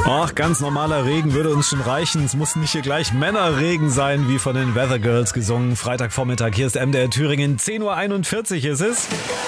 Ach, ganz normaler Regen würde uns schon reichen. Es muss nicht hier gleich Männerregen sein, wie von den Weather Girls gesungen. Freitagvormittag, hier ist MDR Thüringen, 10.41 Uhr ist es.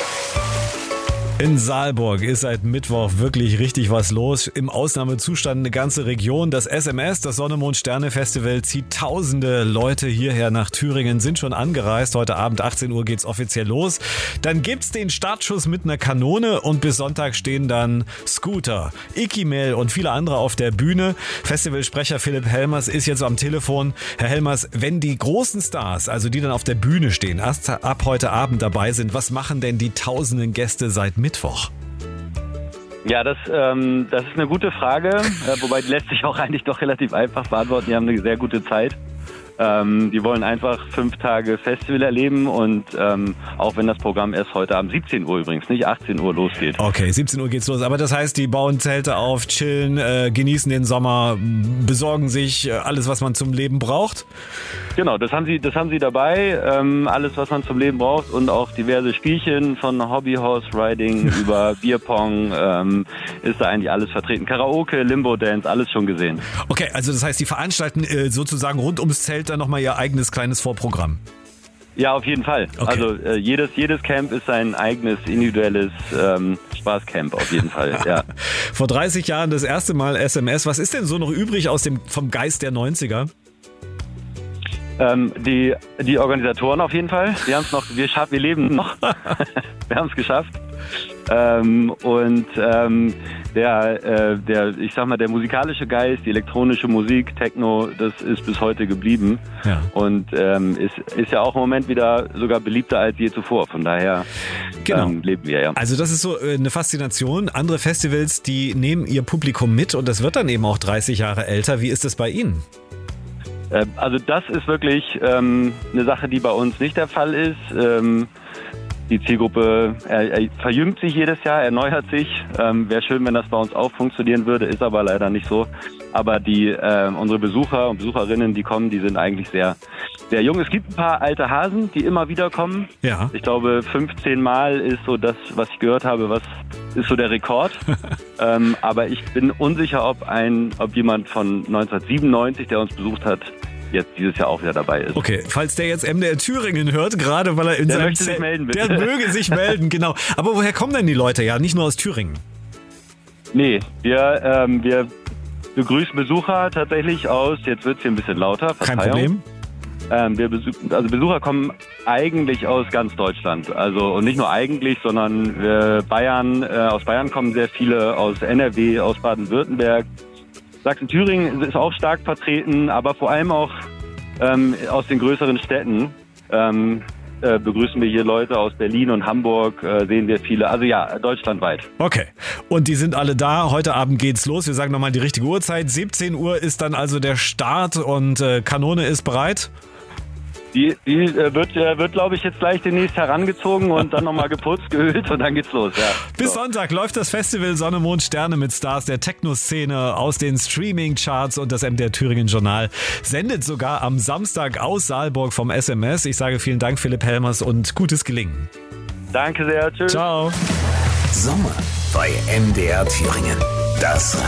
In Saalburg ist seit Mittwoch wirklich richtig was los. Im Ausnahmezustand eine ganze Region. Das SMS, das Sonne-Mond-Sterne-Festival, zieht tausende Leute hierher nach Thüringen, sind schon angereist. Heute Abend 18 Uhr geht's offiziell los. Dann gibt's den Startschuss mit einer Kanone und bis Sonntag stehen dann Scooter, Ikimel und viele andere auf der Bühne. Festivalsprecher Philipp Helmers ist jetzt am Telefon. Herr Helmers, wenn die großen Stars, also die dann auf der Bühne stehen, erst ab heute Abend dabei sind, was machen denn die tausenden Gäste seit Mittwoch? Ja, das ist eine gute Frage, wobei die lässt sich auch eigentlich doch relativ einfach beantworten. Die haben eine sehr gute Zeit. Die wollen einfach 5 Tage Festival erleben und auch wenn das Programm erst heute Abend 17 Uhr übrigens, nicht 18 Uhr losgeht. Okay, 17 Uhr geht's los. Aber das heißt, die bauen Zelte auf, chillen, genießen den Sommer, besorgen sich alles, was man zum Leben braucht? Genau, das haben sie dabei. Alles, was man zum Leben braucht und auch diverse Spielchen von Hobby-Horse-Riding über Bierpong ist da eigentlich alles vertreten. Karaoke, Limbo-Dance, alles schon gesehen. Okay, also das heißt, die veranstalten sozusagen rund ums Zelt dann nochmal ihr eigenes kleines Vorprogramm. Ja, auf jeden Fall. Okay. Also jedes Camp ist sein eigenes individuelles Spaßcamp auf jeden Fall. Ja. Vor 30 Jahren das erste Mal SMS. Was ist denn so noch übrig vom Geist der 90er? Die Organisatoren auf jeden Fall. Wir haben es noch, wir leben noch. Wir haben es geschafft. Der musikalische Geist, die elektronische Musik, Techno, das ist bis heute geblieben. Ja. Und ist ja auch im Moment wieder sogar beliebter als je zuvor. Von daher leben wir ja. Also das ist so eine Faszination. Andere Festivals, die nehmen ihr Publikum mit und das wird dann eben auch 30 Jahre älter. Wie ist das bei Ihnen? Also das ist wirklich eine Sache, die bei uns nicht der Fall ist. Die Zielgruppe verjüngt sich jedes Jahr, erneuert sich. Wäre schön, wenn das bei uns auch funktionieren würde, ist aber leider nicht so. Aber unsere Besucher und Besucherinnen, die kommen, die sind eigentlich sehr, sehr jung. Es gibt ein paar alte Hasen, die immer wieder kommen. Ja. Ich glaube, 15 Mal ist so das, was ich gehört habe, was ist so der Rekord. Aber ich bin unsicher, ob jemand von 1997, der uns besucht hat, jetzt dieses Jahr auch wieder dabei ist. Okay, falls der jetzt MDR Thüringen hört, gerade weil er in seinem möchte sich melden, bitte. Der möge sich melden, genau. Aber woher kommen denn die Leute? Ja, nicht nur aus Thüringen. Nee, wir begrüßen Besucher tatsächlich aus, jetzt wird es hier ein bisschen lauter, Verzeihung. Kein Problem. Besucher kommen eigentlich aus ganz Deutschland. Also und nicht nur eigentlich, sondern aus Bayern kommen sehr viele, aus NRW, aus Baden-Württemberg. Sachsen-Thüringen ist auch stark vertreten, aber vor allem auch aus den größeren Städten begrüßen wir hier Leute aus Berlin und Hamburg, sehen wir viele, also ja, deutschlandweit. Okay, und die sind alle da, heute Abend geht's los, wir sagen nochmal die richtige Uhrzeit, 17 Uhr ist dann also der Start und Kanone ist bereit? Die wird, glaube ich, jetzt gleich demnächst herangezogen und dann nochmal geputzt, geölt und dann geht's los. Ja. Bis Sonntag läuft das Festival Sonne, Mond, Sterne mit Stars der Techno-Szene aus den Streaming-Charts und das MDR Thüringen Journal sendet sogar am Samstag aus Saalburg vom SMS. Ich sage vielen Dank, Philipp Helmers, und gutes Gelingen. Danke sehr. Tschüss. Ciao. Sommer bei MDR Thüringen. Das